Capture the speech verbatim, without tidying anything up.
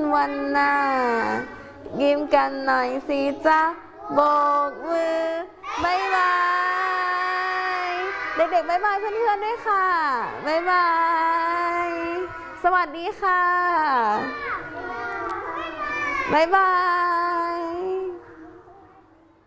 วันหน้ายิ้มกันหน่อยสิจ๊ะโบกมือบายบายเด็กๆบายบายเพื่อนๆด้วยค่ะบายบายสวัสดีค่ะบายบาย